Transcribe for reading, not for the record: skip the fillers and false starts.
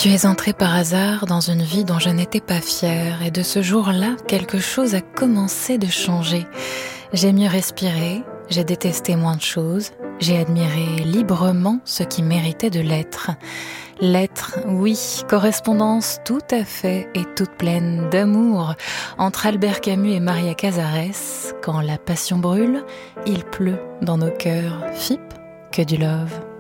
Tu es entré par hasard dans une vie dont je n'étais pas fière, et de ce jour-là, quelque chose a commencé de changer. J'ai mieux respiré, j'ai détesté moins de choses, j'ai admiré librement ce qui méritait de l'être. L'être, oui, correspondance tout à fait et toute pleine d'amour entre Albert Camus et Maria Casares. Quand la passion brûle, il pleut dans nos cœurs. Fip, que du love.